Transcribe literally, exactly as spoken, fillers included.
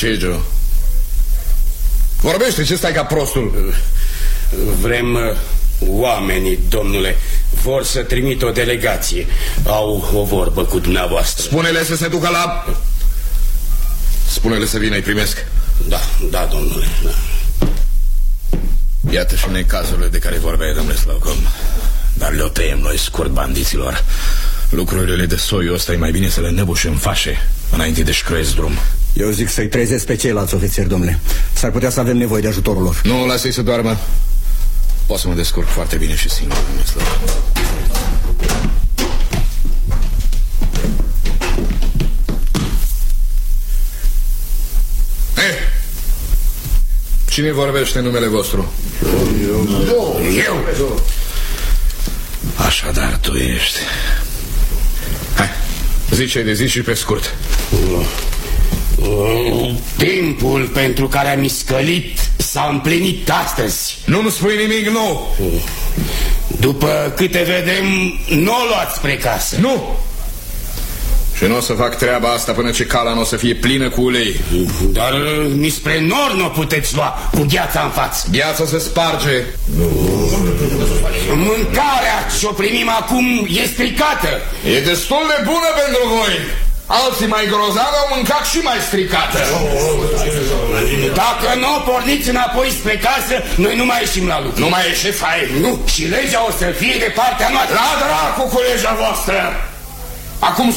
Ce, Joe? Vorbește, ce stai ca prostul? Vrem uh, oamenii, domnule. Vor să trimit o delegație. Au o vorbă cu dumneavoastră. Spune-le să se ducă la... Spune-le să vină, îi primesc. Da, da, domnule, da. Iată și necazurile de care vorbeai, domnule Slocum. Dar le-o tăiem noi scurt bandiților. Lucrurile de soiul ăsta e mai bine să le nebuși în fașe înainte de șcroiesc drum. Eu zic să-i trezesc pe ceilalți ofițeri, domnule. S-ar putea să avem nevoie de ajutorul lor. Nu, lasă-i să doarmă. Pot să mă descurc foarte bine și singur, domnule Slocum. Eh, cine vorbește în numele vostru? Eu. Eu. Eu. Așadar tu ești. Hai, zice de zi și pe scurt. Timpul pentru care am iscălit s-a împlinit astăzi. Nu-mi spui nimic nou. După câte vedem, nu o luați spre casă. Nu. Și nu o să fac treaba asta până ce cala nu o să fie plină cu ulei. Dar nici spre nord nu o puteți lua cu gheața în față. Gheața se sparge. Mâncarea ce-o primim acum e stricată. E destul de bună pentru voi. Alții mai grozavi au mâncat și mai stricată. Dacă nu o porniți înapoi spre casă, noi nu mai ieșim la lucru. Nu mai ieși, fai. Nu, și legea o să fie de partea noastră. La dracu cu legea voastră. Acum